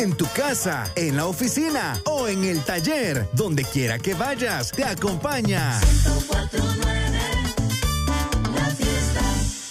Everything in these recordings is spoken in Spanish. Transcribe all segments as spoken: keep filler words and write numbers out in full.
en tu casa, en la oficina o en el taller. Donde quiera que vayas, te acompaña. ciento cuatro punto nueve, La Fiesta.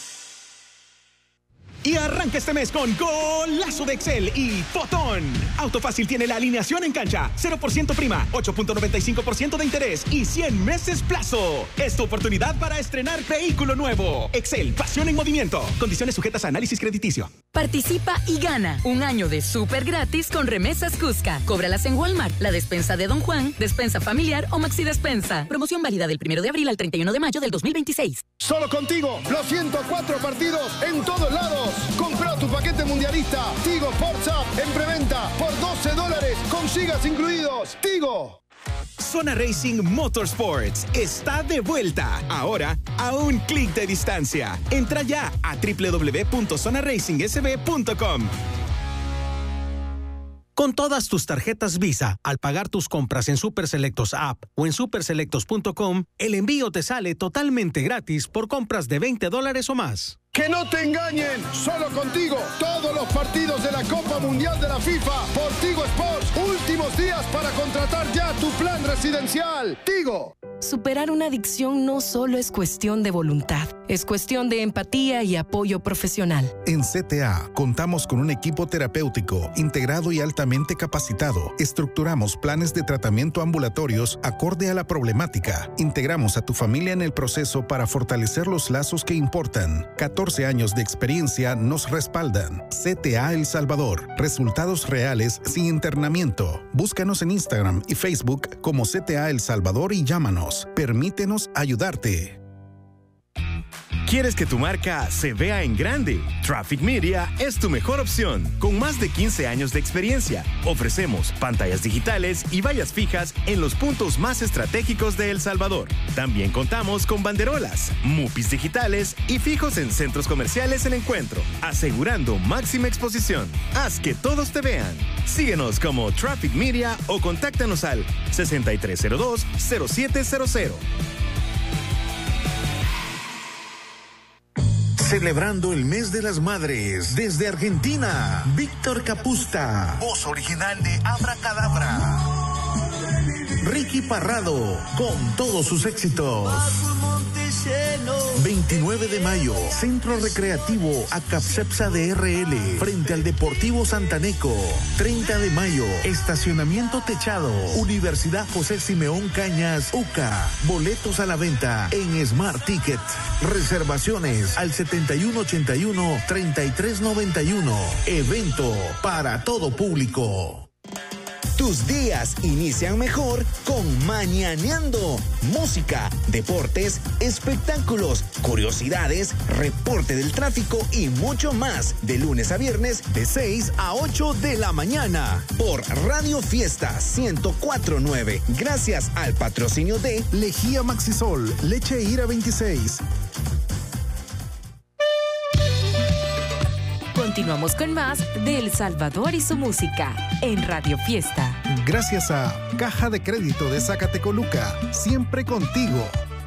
Y arranca este mes con Golazo de Excel y Fotón. Autofácil tiene la alineación en cancha, cero por ciento prima, ocho punto noventa y cinco por ciento de interés y cien meses plazo. Es tu oportunidad para estrenar vehículo nuevo. Excel, pasión en movimiento. Condiciones sujetas a análisis crediticio. Participa y gana un año de súper gratis con Remesas Cusca. Cóbralas en Walmart, la despensa de Don Juan, despensa familiar o Maxi Despensa. Promoción válida del primero de abril al treinta y uno de mayo del dos mil veintiséis. Solo contigo, los ciento cuatro partidos en todos lados. Compra tu paquete mundialista Tigo Sports App en preventa por doce dólares con gigas incluidos. Tigo. Zona Racing Motorsports está de vuelta. Ahora a un clic de distancia. Entra ya a doble u doble u doble u punto zona racing s b punto com. Con todas tus tarjetas Visa, al pagar tus compras en Superselectos App o en superselectos punto com, el envío te sale totalmente gratis por compras de veinte dólares o más. ¡Que no te engañen! Solo contigo, todos los partidos de la Copa Mundial de la FIFA por Tigo Sports. Últimos días para contratar ya tu plan residencial. Tigo. Superar una adicción no solo es cuestión de voluntad, es cuestión de empatía y apoyo profesional. En C T A contamos con un equipo terapéutico integrado y altamente capacitado. Estructuramos planes de tratamiento ambulatorios acorde a la problemática. Integramos a tu familia en el proceso para fortalecer los lazos que importan. catorce años de experiencia nos respaldan. C T A El Salvador. Resultados reales sin internamiento. Búscanos en Instagram y Facebook como C T A El Salvador y llámanos. Permítenos ayudarte. ¿Quieres que tu marca se vea en grande? Traffic Media es tu mejor opción. Con más de quince años de experiencia, ofrecemos pantallas digitales y vallas fijas en los puntos más estratégicos de El Salvador. También contamos con banderolas, mupis digitales y fijos en centros comerciales El Encuentro, asegurando máxima exposición. Haz que todos te vean. Síguenos como Traffic Media o contáctanos al sesenta y tres cero dos, cero siete cero cero. Celebrando el mes de las madres desde Argentina, Víctor Capusta, voz original de Abracadabra. Ricky Parrado, con todos sus éxitos. veintinueve de mayo, Centro Recreativo Acapcepsa de R L, frente al Deportivo Santaneco. treinta de mayo, Estacionamiento Techado, Universidad José Simeón Cañas, U C A. Boletos a la venta en Smart Ticket. Reservaciones al setenta y uno ochenta y uno, treinta y tres noventa y uno. Evento para todo público. Tus días inician mejor con Mañaneando. Música, deportes, espectáculos, curiosidades, reporte del tráfico y mucho más. De lunes a viernes de seis a ocho de la mañana. Por Radio Fiesta ciento cuatro punto nueve. Gracias al patrocinio de Lejía Maxisol, leche Ira veintiséis. Continuamos con más de El Salvador y su música en Radio Fiesta. Gracias a Caja de Crédito de Zacatecoluca, siempre contigo.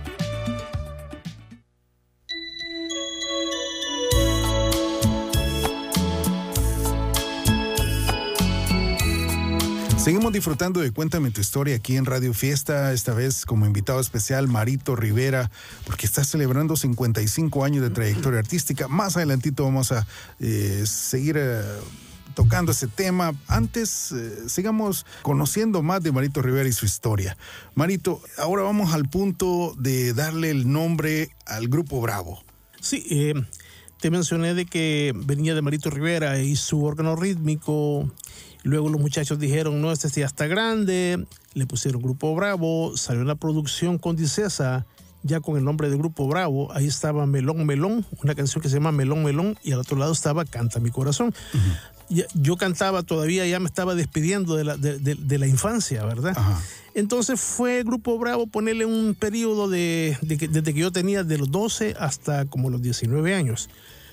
Seguimos disfrutando de Cuéntame tu historia aquí en Radio Fiesta, esta vez como invitado especial Marito Rivera, porque está celebrando cincuenta y cinco años de trayectoria artística. Más adelantito vamos a eh, seguir eh, tocando ese tema. Antes, eh, sigamos conociendo más de Marito Rivera y su historia. Marito, ahora vamos al punto de darle el nombre al Grupo Bravo. Sí, eh, te mencioné de que venía de Marito Rivera y su órgano rítmico. Luego los muchachos dijeron, no, este ya está grande, le pusieron Grupo Bravo, salió una producción con Dicesa, ya con el nombre de Grupo Bravo. Ahí estaba Melón Melón, una canción que se llama Melón Melón, y al otro lado estaba Canta mi corazón. Uh-huh. Yo cantaba todavía, ya me estaba despidiendo de la, de, de, de la infancia, ¿verdad? Uh-huh. Entonces fue Grupo Bravo ponerle un periodo de, de, de, desde que yo tenía de los doce hasta como los diecinueve años.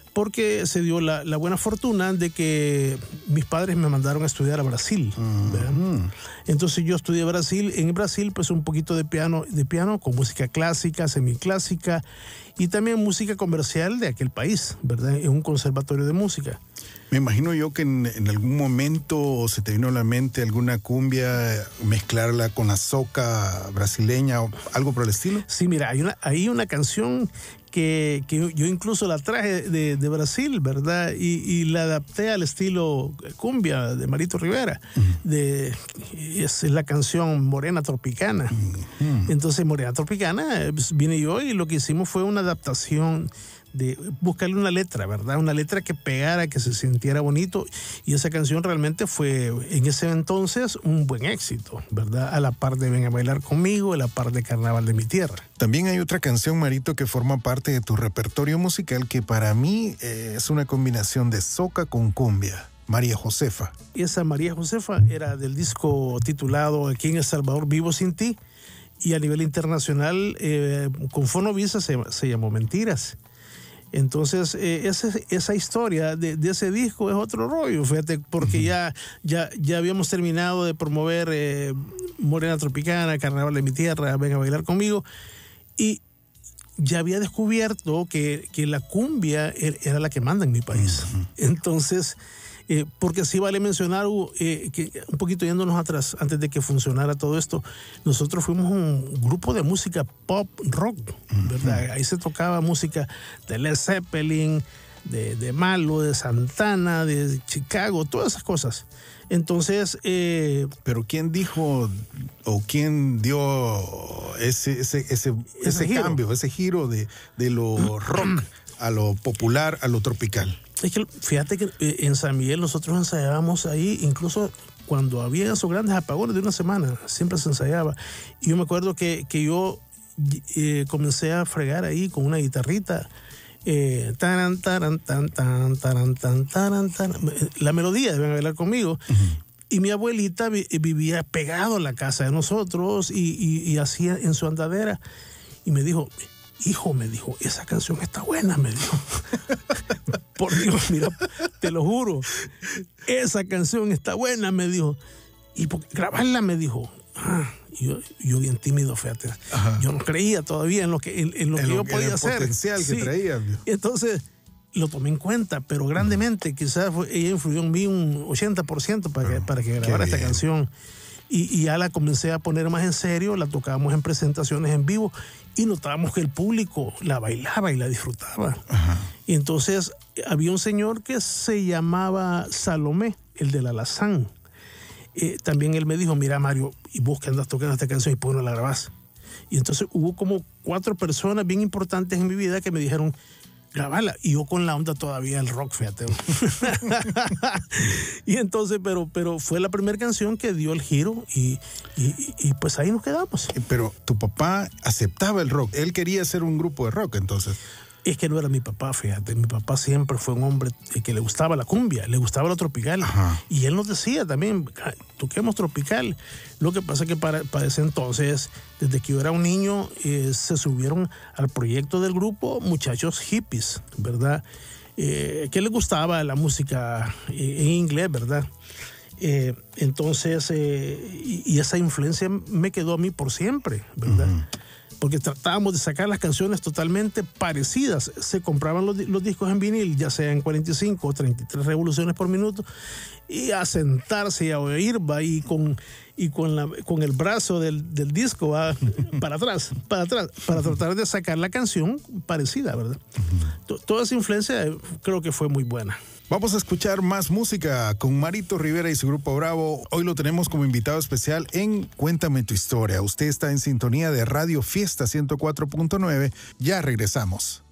porque se dio la, la buena fortuna de que mis padres me mandaron a estudiar a Brasil. Uh-huh. Entonces yo estudié Brasil, en Brasil pues un poquito de piano, de piano con música clásica, semiclásica y también música comercial de aquel país, ¿verdad? En un conservatorio de música. Me imagino yo que en, en algún momento se te vino a la mente alguna cumbia, mezclarla con la soca brasileña o algo por el estilo. Sí, mira, hay una, hay una canción que, que yo incluso la traje de, de Brasil, ¿verdad? Y, y la adapté al estilo cumbia de Marito Rivera. Uh-huh. De, es la canción Morena Tropicana. Uh-huh. Entonces, Morena Tropicana, pues, vine yo y lo que hicimos fue una adaptación de buscarle una letra, ¿verdad? Una letra que pegara, que se sintiera bonito, y esa canción realmente fue en ese entonces un buen éxito, ¿verdad? A la par de Ven a Bailar Conmigo, a la par de Carnaval de mi Tierra. También hay otra canción, Marito, que forma parte de tu repertorio musical que para mí eh, es una combinación de soca con cumbia. María Josefa. Y esa María Josefa era del disco titulado Aquí en El Salvador Vivo Sin Ti, y a nivel internacional eh, con Fonovisa se, se llamó Mentiras. Entonces, eh, esa, esa historia de, de ese disco es otro rollo, fíjate, porque uh-huh. ya, ya, ya habíamos terminado de promover eh, Morena Tropicana, Carnaval de mi Tierra, Ven a Bailar Conmigo, y ya había descubierto que, que la cumbia era la que manda en mi país. Uh-huh. Entonces, eh, porque sí vale mencionar, eh, que un poquito yéndonos atrás, antes de que funcionara todo esto, nosotros fuimos un grupo de música pop rock, ¿verdad? Uh-huh. Ahí se tocaba música de Led Zeppelin, de, de Malo, de Santana, de Chicago, todas esas cosas. Entonces, eh, pero ¿quién dijo o quién dio ese, ese, ese, ese, ese cambio, ese giro de, de lo rock a lo popular, a lo tropical? Es que fíjate que en San Miguel nosotros ensayábamos ahí, incluso cuando había esos grandes apagones de una semana, siempre se ensayaba. Y yo me acuerdo que, que yo eh, comencé a fregar ahí con una guitarrita, eh, taran, taran, tan, tan, taran, tan, taran, tan, la melodía, Ven a Bailar Conmigo. Uh-huh. Y mi abuelita vi, vivía pegado a la casa de nosotros y, y, y hacía en su andadera. Y me dijo, hijo, me dijo, esa canción está buena, me dijo. Por Dios, mira, te lo juro, esa canción está buena, me dijo. Y por, grabarla, me dijo. Ah, yo, yo bien tímido, fíjate. Ajá. Yo no creía todavía en lo que, en, en lo en que lo, yo podía en el hacer. El potencial sí. que traía. Y entonces lo tomé en cuenta, pero grandemente. Uh-huh. Quizás fue, ella influyó en mí un ochenta por ciento para que, uh-huh. para que grabara esta canción. Y, y ya la comencé a poner más en serio, la tocábamos en presentaciones en vivo y notábamos que el público la bailaba y la disfrutaba. Ajá. Y entonces había un señor que se llamaba Salomé, el del Alazán. Eh, también él me dijo, mira Mario, y vos que andas tocando esta canción y por qué no la grabás. Y entonces hubo como cuatro personas bien importantes en mi vida que me dijeron, grabarla, y yo con la onda todavía del rock, fíjate. Y entonces, pero, pero fue la primera canción que dio el giro y, y, y pues ahí nos quedamos. Pero tu papá aceptaba el rock, él quería ser un grupo de rock entonces. Es que no era mi papá, fíjate, mi papá siempre fue un hombre que le gustaba la cumbia, le gustaba lo tropical. Ajá. Y él nos decía también, toquemos tropical. Lo que pasa es que para, para ese entonces, desde que yo era un niño, eh, se subieron al proyecto del grupo muchachos hippies, ¿verdad? Eh, que les gustaba la música eh, en inglés, ¿verdad? Eh, entonces, eh, y, y esa influencia me quedó a mí por siempre, ¿verdad? Uh-huh. Porque tratábamos de sacar las canciones totalmente parecidas. Se compraban los, los discos en vinil, ya sea en cuarenta y cinco o treinta y tres revoluciones por minuto, y a sentarse y a oír, va, y con, y con, la, con el brazo del, del disco va para atrás, para atrás, para tratar de sacar la canción parecida, ¿verdad? Toda esa influencia creo que fue muy buena. Vamos a escuchar más música con Marito Rivera y su grupo Bravo. Hoy lo tenemos como invitado especial en Cuéntame tu historia. Usted está en sintonía de Radio Fiesta ciento cuatro punto nueve. Ya regresamos.